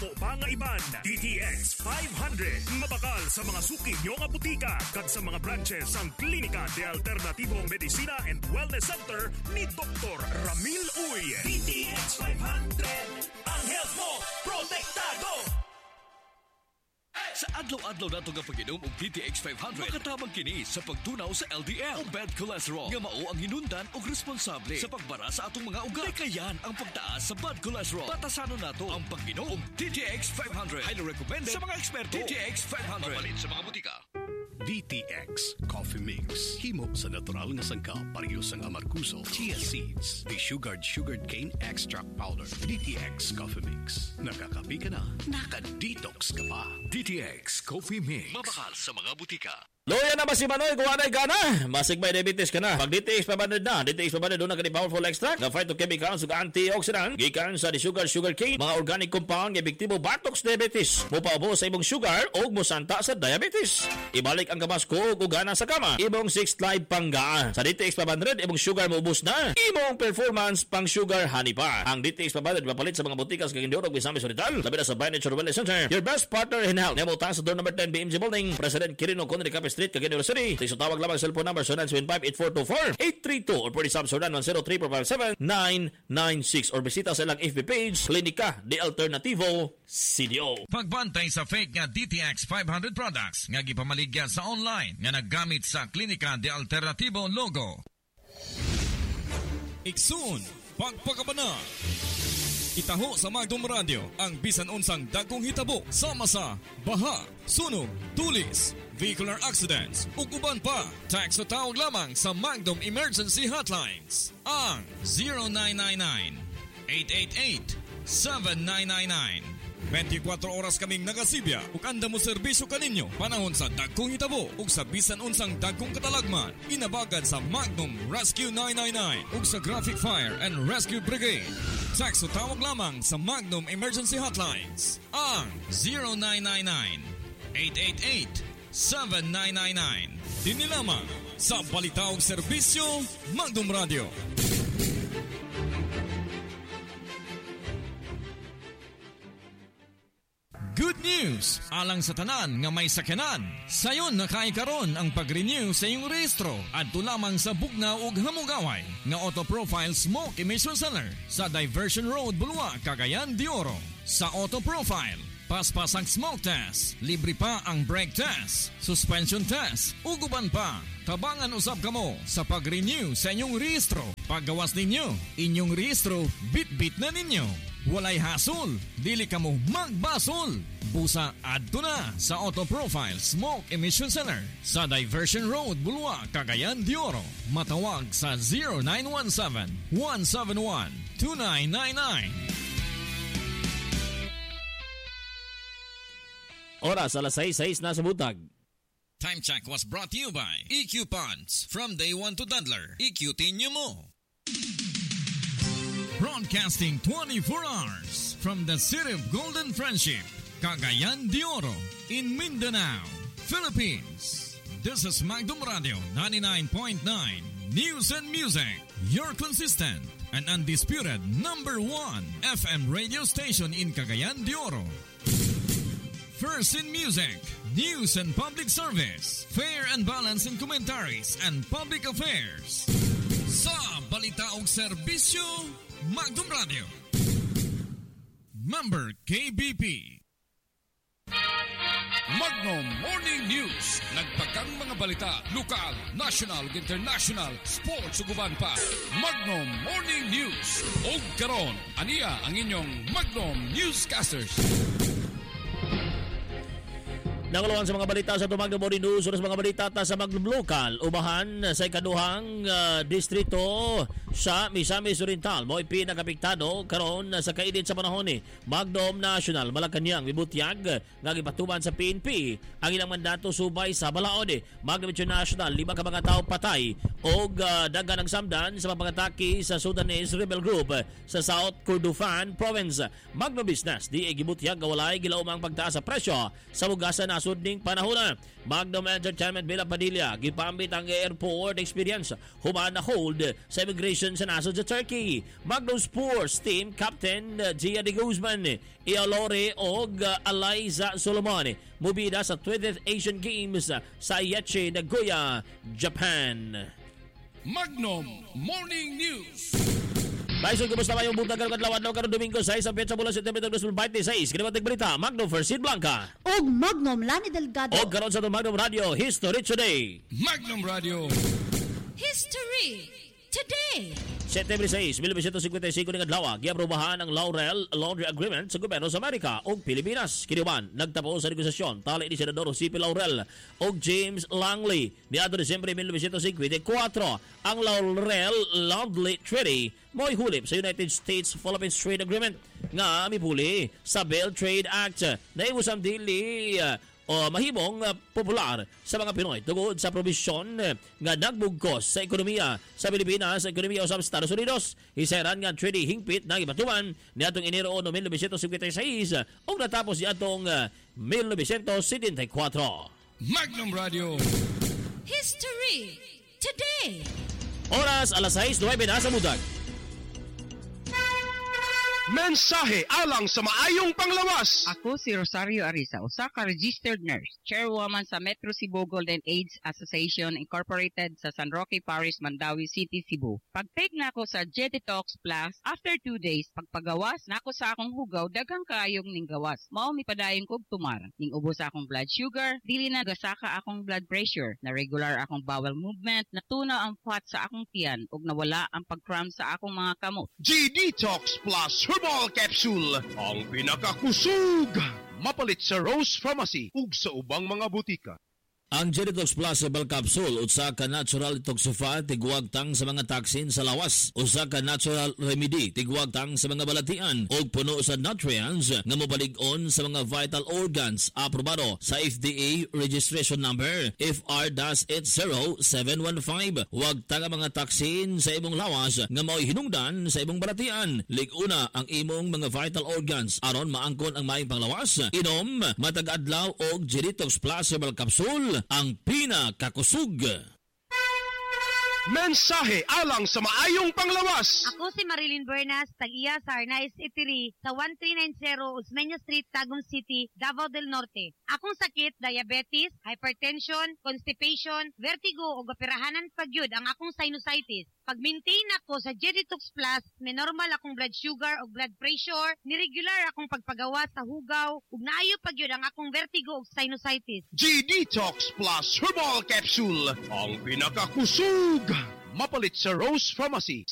Dako pa nga iban, DTX 500. Mabakal sa mga suki nyo nga butika kag sa mga branches ang Klinika de Alternatibong Medicina and Wellness Center ni Dr. Ramil Uy. DTX 500. Ang health mo, protektado! Sa adlaw-adlaw nato nga pag-inom og DTX 500, makatabang kini sa pagtunaw sa LDL o bad cholesterol nga mao ang hinundan og responsable sa pagbara sa atong mga ugat. Kayan ang pagtaas sa bad cholesterol. Batasanon nato ang pag-inom og DTX 500. Highly recommended sa mga eksperto. DTX 500. Mapalit sa mga butika. DTX Coffee Mix. Himo sa natural nga sangkap parehas ang amarkuso, chia seeds, desugared sugared cane extract powder. DTX Coffee Mix. Nakakapi ka na, naka-detox ka pa. DTX Coffee Mix. Mabakal sa mga butika. Loya na ba si Manoy? Kuwanay ka na? Masig may diabetes ka na. Pag DTX pabanad na, DTX pabanad doon na ka ni powerful extract na phytochemicals ug antioxidant gikan sa desugared sugar cane, mga organic compound nga epektibo batox diabetes. Mupaubo sa imong sugar o musanta sa diabetes. Ibalik ang gamas ko ug gana sa kama. Imong 6 live panggaan. Sa DTX pabanad, imong sugar maubos na. Imong performance pang sugar honey pa. Ang DTX pabanad mapalit sa mga botikas kag Indorog Misamis Oriental. Labi na sa By Nature Wellness Center. Your best partner in health. Nemo ta sa door number 10 BMG Building. President Quirino Conde Cape Street, Cagayan de City. Sa tawag lamang cellphone number 0975-8424-832 or pwede sub 0910-357-996 or bisita sa ilang FB page Klinika de Alternativo CDO. Pagbantay sa fake nga DTX 500 products nga gipamaligya sa online nga naggamit sa Klinika de Alternativo logo. Iksun, pagpakabana. Itaho sa Magdom Radio ang bisan unsang dagkong hitabo sama sa baha, sunog, tulis, vehicular accidents ug uban pa. Text o tawag lamang sa Magdom Emergency Hotlines ang 0999-888-7999. 24 oras kaming nagasibya ug anda mo serbisyo kaninyo panahon sa dagkong hitabo ug sa bisan unsang dagkong katalagman. Inabagan sa Magnum Rescue 999 ug sa Graphic Fire and Rescue Brigade. Text o tawag lamang sa Magnum Emergency Hotlines ang 0999-888-7999. Dini lamang sa Balitaog Serbisyo Magnum Radio. Good news! Alang sa tanan nga may sakyanan, sayon nakaikaron ang pag-renew sa iyong rehistro adto lamang sa Bugnaw ug Hamugaway nga Auto Profile Smoke Emission Center sa Diversion Road, Bulwa, Cagayan de Oro. Sa Auto Profile, paspas ang smoke test, libre pa ang brake test, suspension test, ug uban pa. Tabangan usab kamo sa pag-renew sa inyong rehistro. Paggawas ninyo, inyong rehistro bit-bit na ninyo. Walay hasol, dili kamo magbasol. Busa adto na sa Auto Profile Smoke Emission Center sa Diversion Road, Bulwa, Cagayan de Oro. Matawag sa 0917-171-2999. Oras alas 6:06 na sa butag. Time check was brought to you by EQ Ponds. From day one to Dandler, EQ nyo mo. Broadcasting 24 hours from the city of Golden Friendship, Cagayan de Oro, in Mindanao, Philippines. This is Magdom Radio 99.9 News and Music, your consistent and undisputed number 1 FM radio station in Cagayan de Oro. First in music, news and public service, fair and balanced in commentaries and public affairs. Sa Balitaog Serbisyo, Magdom Radio. Member KBP. Magnum Morning News. Nagpagang mga balita, lokal, national, international, sports ug uban pa. Magnum Morning News. Og karon, aniya ang inyong Magnum Newscasters. Nangalawan sa mga balita sa Magnum Morning News sa mga balita ta sa Magnum Local. Ubahan sa ikaduhang distrito sa Misamis Oriental. Mo'y pinakapiktado karon sa kainit sa panahon ni Magnum National Malacañang Bibutyag nga gipatuman sa PNP ang ilang mandato subay sa balaod. Magnum International 5 ka mga tao patay og daghan ang samdan sa pagpatake sa Sudanese rebel group sa South Kordofan Province. Magnum Business di gibutyag nga walay gilaumang pagtaas sa presyo sa bugasan na sudning panahon. Magnum Entertainment Villa Padilla gipambit ang airport experience human na hold sa immigration mission sa nasod sa Turkey. Magnum Sports Team Captain Gia de Guzman, Ialore og Eliza Solomon mubida sa 20th Asian Games sa Aichi, Nagoya, Japan. Magnum Morning News. Bison, kumusta ba yung buntag kadlaw-adlaw karon Domingo 6 sa petsa bulan September 2026? Kinabatig balita, Magnum First Seed Blanca. Og Magnum Lani Delgado. Og karon sa Magnum Radio History Today. Magnum Radio. History Today. September 6, 1955 ng adlaw, giaprobahan ang Laurel Laundry Agreement sa gobyerno sa Amerika ug Pilipinas. Kiniuban, nagtapos sa negosasyon tali ni Senador Jose P. Laurel ug James Langley niadto Disyembre 1954. Ang Laurel Laundry Treaty mo'y hulip sa United States-Philippines Trade Agreement nga mipuli sa Bell Trade Act na imusang dili o mahimong popular sa mga Pinoy tungod sa probisyon nga nagbugkos sa ekonomiya sa Pilipinas sa ekonomiya sa Estados Unidos. Hiseran nga treaty hingpit na gibatuman ni atong Enero 1, 1956 ug natapos ni atong 1974. Magnum Radio. History Today. Oras alas 6:09 na sa buntag. Mensahe alang sa maayong panglawas. Ako si Rosario Arisa, usa ka registered nurse, chairwoman sa Metro Cebu Golden AIDS Association Incorporated sa San Roque Parish, Mandawi City, Cebu. Pag-take na ako sa Jetitox Plus, after 2 days, pagpagawas na ako sa akong hugaw, daghang kaayong ning gawas. Mao mipadayon kog tumar. Ning ubos akong blood sugar, dili na gasaka akong blood pressure, na regular akong bowel movement, natunaw ang fat sa akong tiyan, ug nawala ang pag-cramp sa akong mga kamot. G-Detox Plus Herbal Capsule, ang pinakakusog. Mapalit sa Rose Pharmacy ug sa ubang mga butika. Ang Genitox Plus Herbal Capsule, usa ka natural detoxify, tigwagtang sa mga toxin sa lawas. Usa ka natural remedy, tigwagtang sa mga balatian o puno sa nutrients nga mobalig-on sa mga vital organs. Aprobado sa FDA registration number FR-80715. Wagtang ang mga toxin sa imong lawas nga mao'y hinungdan sa imong balatian. Liguna ang imong mga vital organs aron maangkon ang maayong panglawas. Inom matag-adlaw og Genitox Plus Herbal Capsule, ang pinakakusog. Mensahe alang sa maayong panglawas. Ako si Marilyn Bernas, tag-iya sa Arnaiz Eatery sa 1390 Osmeña Street, Tagum City, Davao del Norte. Akong sakit, diabetes, hypertension, constipation, vertigo o operahanan pagyud ang akong sinusitis. Pag-maintain ako sa Genitox Plus, may normal akong blood sugar o blood pressure, ni-regular akong pagpagawa sa hugaw, ug naayo pagyud ang akong vertigo o sinusitis. G-Detox Plus Herbal Capsule, ang pinakakusog. Mapalit sa Rose Pharmacy.